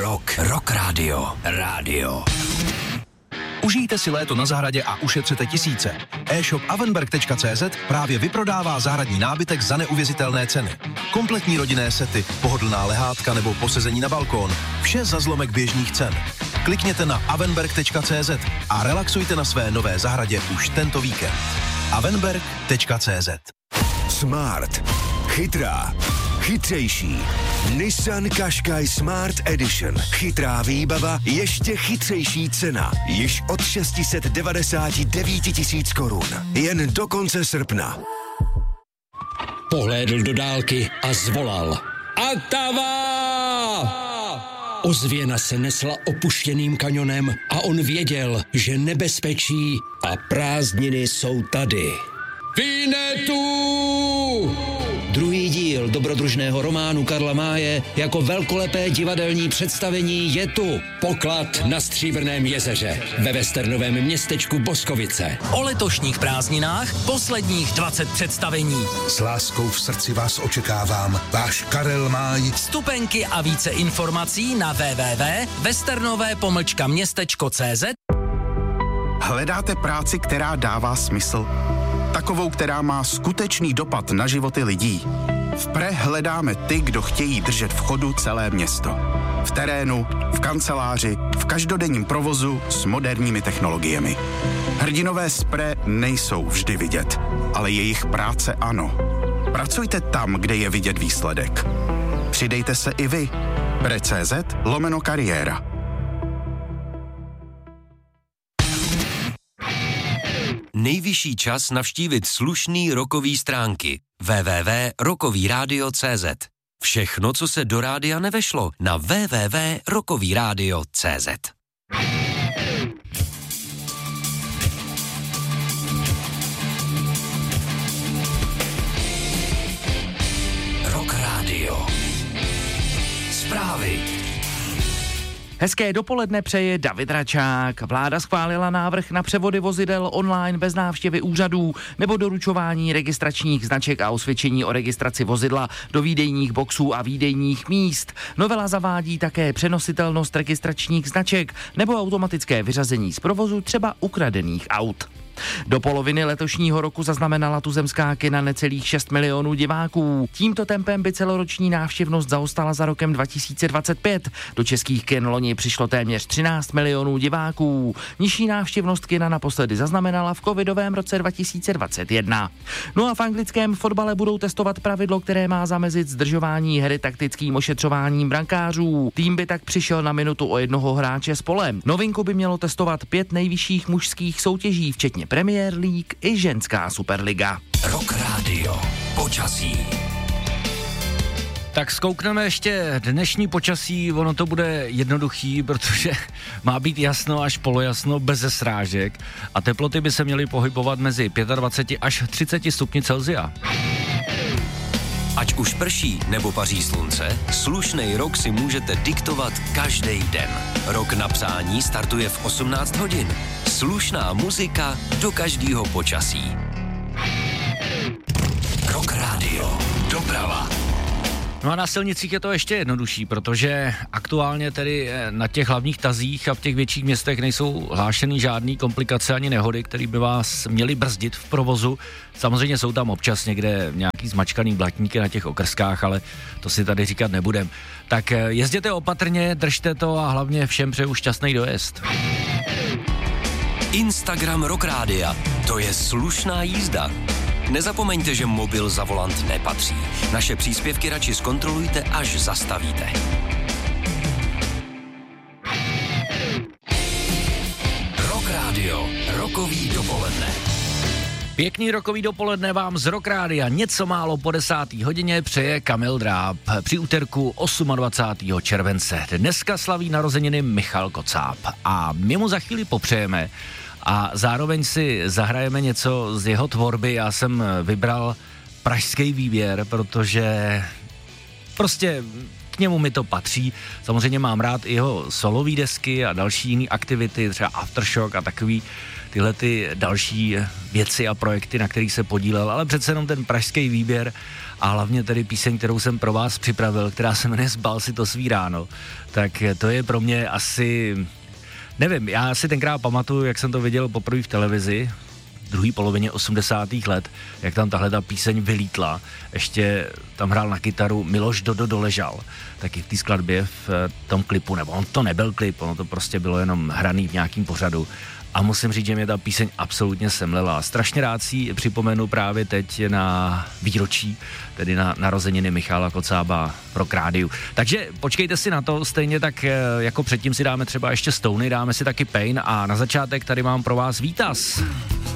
Rock Radio. Rádio. Užijte si léto na zahradě a ušetřete tisíce. E-shop avenberg.cz právě vyprodává zahradní nábytek za neuvěřitelné ceny. Kompletní rodinné sety, pohodlná lehátka nebo posezení na balkón. Vše za zlomek běžných cen. Klikněte na avenberg.cz a relaxujte na své nové zahradě už tento víkend. avenberg.cz. Smart. Chytrá. Chytřejší. Nissan Qashqai Smart Edition. Chytrá výbava, ještě chytřejší cena. Již od 699 000 korun. Jen do konce srpna. Pohlédl do dálky a zvolal. Atava! Ozvěna se nesla opuštěným kanionem a on věděl, že nebezpečí a prázdniny jsou tady. Vinetu! Druhý díl dobrodružného románu Karla Máje jako velkolepé divadelní představení je tu. Poklad na Stříbrném jezeře ve westernovém městečku Boskovice. O letošních prázdninách posledních 20 představení. S láskou v srdci vás očekávám. Váš Karel Máj. Vstupenky a více informací na www.westernové-městečko.cz. Hledáte práci, která dává smysl? Takovou, která má skutečný dopad na životy lidí. V PRE hledáme ty, kdo chtějí držet v chodu celé město. V terénu, v kanceláři, v každodenním provozu s moderními technologiemi. Hrdinové z PRE nejsou vždy vidět, ale jejich práce ano. Pracujte tam, kde je vidět výsledek. Přidejte se i vy. PRE.cz/kariéra. Nejvyšší čas navštívit slušný rockový stránky www.rockovyradio.cz. Všechno, co se do rádia nevešlo, na www.rockovyradio.cz. Rock Radio. Zprávy. Hezké dopoledne přeje David Račák. Vláda schválila návrh na převody vozidel online bez návštěvy úřadů nebo doručování registračních značek a osvědčení o registraci vozidla do výdejních boxů a výdejních míst. Novela zavádí také přenositelnost registračních značek nebo automatické vyřazení z provozu třeba ukradených aut. Do poloviny letošního roku zaznamenala tuzemská kina necelých 6 milionů diváků. Tímto tempem by celoroční návštěvnost zaostala za rokem 2025. Do českých kin loni přišlo téměř 13 milionů diváků. Nižší návštěvnost kina naposledy zaznamenala v covidovém roce 2021. No a v anglickém fotbale budou testovat pravidlo, které má zamezit zdržování hry taktickým ošetřováním brankářů. Tým by tak přišel na minutu o jednoho hráče z pole. Novinku by mělo testovat 5 nejvyšších mužských soutěží, včetně Premier League i ženská Superliga. Rock Radio. Počasí. Tak zkoukneme ještě dnešní počasí, ono to bude jednoduchý, protože má být jasno až polojasno bez srážek a teploty by se měly pohybovat mezi 25 až 30 stupni Celsia. Ať už prší nebo paří slunce, slušnej rok si můžete diktovat každý den. Rok na psání startuje v 18 hodin. Slušná muzika do každého počasí. Rock Radio. Doprava. No a na silnicích je to ještě jednodušší, protože aktuálně tedy na těch hlavních tazích a v těch větších městech nejsou hlášeny žádný komplikace ani nehody, které by vás měly brzdit v provozu. Samozřejmě jsou tam občas někde nějaký zmačkaný blatníky na těch okrskách, ale to si tady říkat nebudem. Tak jezděte opatrně, držte to a hlavně všem přeju šťastný dojezd. Instagram Rock Rádia. To je slušná jízda. Nezapomeňte, že mobil za volant nepatří. Naše příspěvky radši zkontrolujte, až zastavíte. Rock Radio. Rockový dopoledne. Pěkný rokový dopoledne vám z Rock Rádia. Něco málo po 10. hodině přeje Kamil Dráb. Při úterku 28. července. Dneska slaví narozeniny Michal Kocáb. A my mu za chvíli popřejeme a zároveň si zahrajeme něco z jeho tvorby. Já jsem vybral pražský výběr, protože prostě k němu mi to patří. Samozřejmě mám rád i jeho solový desky a další jiný aktivity, třeba Aftershock a takový tyhle ty další věci a projekty, na kterých se podílel, ale přece jenom ten pražský výběr a hlavně tedy píseň, kterou jsem pro vás připravil, která se jmenuje Zbal si to svý ráno, tak to je pro mě asi, nevím, já si tenkrát pamatuju, jak jsem to viděl poprvé v televizi, v druhé polovině 80. let, jak tam tahle ta píseň vylítla. Ještě tam hrál na kytaru Miloš Dodo Doležal, taky v té skladbě v tom klipu, nebo on to nebyl klip, ono to prostě bylo jenom hraný v nějakým pořadu. A musím říct, že mě ta píseň absolutně semlela. Strašně rád si ji připomenu právě teď na výročí, tedy na narozeniny Michala Kocába pro Rádiu. Takže počkejte si na to, stejně tak jako předtím si dáme třeba ještě Stony, dáme si taky Pain a na začátek tady mám pro vás Vítas.